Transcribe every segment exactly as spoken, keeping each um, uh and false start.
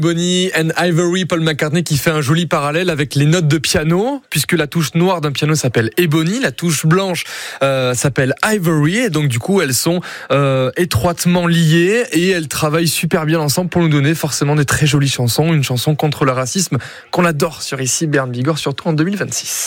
Bonnie and Ivory, Paul McCartney qui fait un joli parallèle avec les notes de piano, puisque la touche noire d'un piano s'appelle Ebony, la touche blanche euh, s'appelle Ivory, et donc du coup elles sont euh, étroitement liées et elles travaillent super bien ensemble pour nous donner forcément des très jolies chansons, une chanson contre le racisme qu'on adore sur ici Bern Bigorre, surtout en deux mille vingt-six.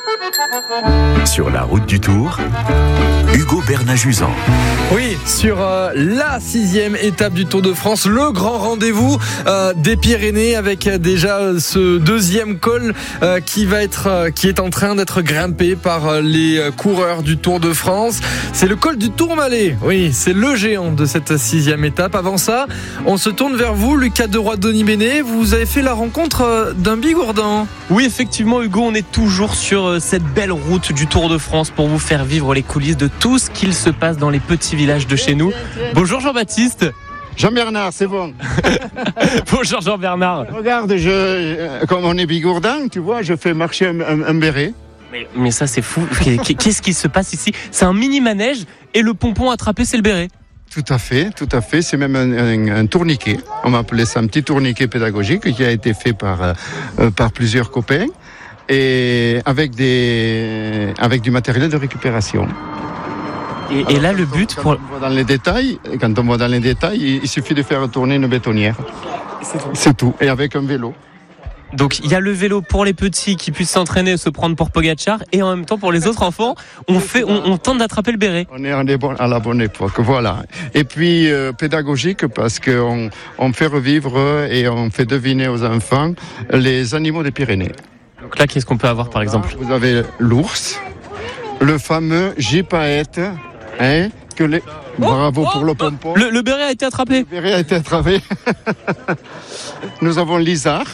Sur la route du Tour, Hugo Bernat-Juzan. Oui, sur euh, la sixième étape du Tour de France, le grand rendez-vous euh, des Pyrénées avec euh, déjà euh, ce deuxième col euh, qui va être, euh, qui est en train d'être grimpé par euh, les euh, coureurs du Tour de France. C'est le col du Tourmalet. Oui, c'est le géant de cette sixième étape. Avant ça, on se tourne vers vous, Lucas Deroy, Denis Bénet. Vous avez fait la rencontre euh, d'un Bigourdan. Oui, effectivement, Hugo, on est toujours sur euh, cette belle route du Tour de France pour vous faire vivre les coulisses de tout ce qu'il se passe dans les petits villages de chez nous. Bonjour Jean-Baptiste. Jean-Bernard, c'est bon. Bonjour Jean-Bernard. Regarde, je, comme on est bigourdan, tu vois, je fais marcher un, un, un béret. Mais, mais ça c'est fou. Qu'est-ce qui se passe ici ? C'est un mini manège et le pompon attrapé c'est le béret. Tout à fait, tout à fait. C'est même un, un, un tourniquet. On va appeler ça un petit tourniquet pédagogique qui a été fait par, euh, par plusieurs copains et avec, des, avec du matériel de récupération. Et, Alors, et là, le but quand pour... on voit dans les détails, quand on voit dans les détails, il, il suffit de faire tourner une bétonnière. C'est tout. C'est tout. Et avec un vélo. Donc il y a le vélo pour les petits qui puissent s'entraîner, se prendre pour Pogacar, et en même temps pour les autres enfants, on fait, on, on tente d'attraper le béret. On est à la bonne époque, voilà. Et puis euh, pédagogique parce qu'on on fait revivre et on fait deviner aux enfants les animaux des Pyrénées. Donc là, qu'est-ce qu'on peut avoir par exemple ? Vous avez l'ours, le fameux gypaète, hein, que les... Oh, Bravo oh, pour le pompon. Le, le béret a été attrapé. Le béret a été attrapé. Nous avons l'isard.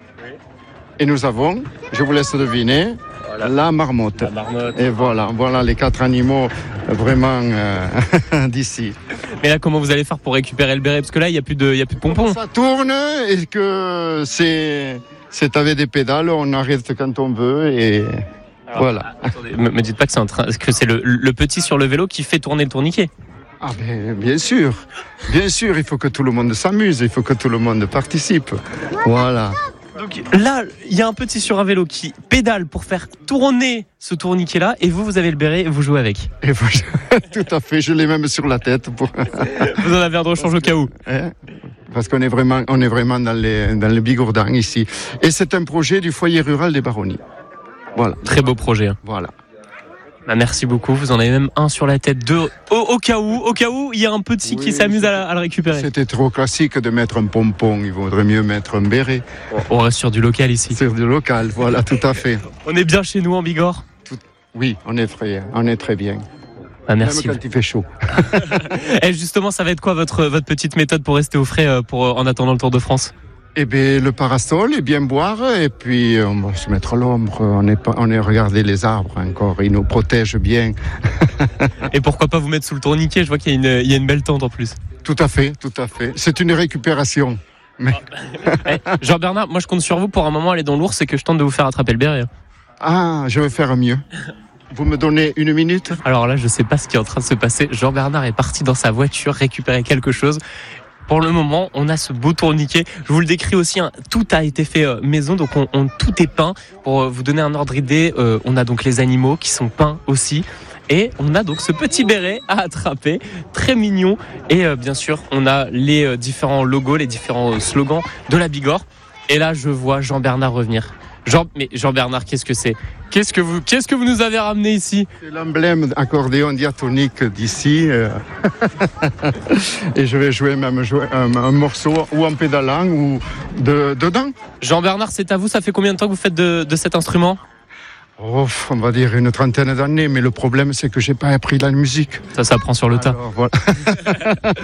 Et nous avons, je vous laisse deviner, voilà. la, marmotte. la marmotte. Et voilà, voilà les quatre animaux vraiment euh, d'ici. Mais là, comment vous allez faire pour récupérer le béret ? Parce que là, il n'y a plus de, il y a plus de pompons. Ça tourne et que c'est, c'est avec des pédales, on arrête quand on veut et alors, voilà. Attendez, me, me dites pas que c'est, un train, que c'est le, le petit sur le vélo qui fait tourner le tourniquet. Ah ben, bien sûr, bien sûr, il faut que tout le monde s'amuse, il faut que tout le monde participe. Voilà. Donc là, il y a un petit sur un vélo qui pédale pour faire tourner ce tourniquet-là, et vous, vous avez le béret et vous jouez avec. Et vous, tout à fait, je l'ai même sur la tête. Pour... Vous en avez un de rechange au cas où. Hein, parce qu'on est vraiment, on est vraiment dans les, dans les bigourdans ici. Et c'est un projet du foyer rural des Baronnies. Voilà. Très beau projet. Hein. Voilà. Bah merci beaucoup, vous en avez même un sur la tête, deux au, au cas où, au cas où il y a un petit oui, qui s'amuse à, à le récupérer. C'était trop classique de mettre un pompon, il vaudrait mieux mettre un béret. On reste sur du local ici. Sur du local, voilà, tout à fait. On est bien chez nous en Bigorre. Tout... Oui, on est très, on est très bien. Ah, merci. Même quand il fait chaud. Et justement, ça va être quoi votre, votre petite méthode pour rester au frais pour, en attendant le Tour de France ? Eh bien, le parasol et bien boire, et puis on va se mettre à l'ombre. On est, pas, on est regarder les arbres encore, ils nous protègent bien. Et pourquoi pas vous mettre sous le tourniquet ? Je vois qu'il y a une, il y a une belle tente en plus. Tout à fait, tout à fait. C'est une récupération. Mais... hey, Jean-Bernard, moi je compte sur vous pour un moment aller dans l'ours et que je tente de vous faire attraper le béret. Ah, je vais faire mieux. Vous me donnez une minute ? Alors là, je sais pas ce qui est en train de se passer. Jean-Bernard est parti dans sa voiture récupérer quelque chose. Pour le moment, on a ce beau tourniquet. Je vous le décris aussi, hein, tout a été fait euh, maison, donc on, on, tout est peint. Pour euh, vous donner un ordre d'idée, euh, on a donc les animaux qui sont peints aussi. Et on a donc ce petit béret à attraper, très mignon. Et euh, bien sûr, on a les euh, différents logos, les différents euh, slogans de la Bigorre. Et là, je vois Jean-Bernard revenir. Jean, mais Jean-Bernard, qu'est-ce que c'est ? Qu'est-ce que vous, qu'est-ce que vous nous avez ramené ici ? C'est l'emblème accordéon diatonique d'ici. Euh... Et je vais jouer même jouer un, un morceau ou en pédalant ou de, dedans. Jean-Bernard, c'est à vous. Ça fait combien de temps que vous faites de, de cet instrument ? Oh, on va dire une trentaine d'années, mais le problème c'est que j'ai pas appris la musique. Ça s'apprend sur le tas. Alors, voilà.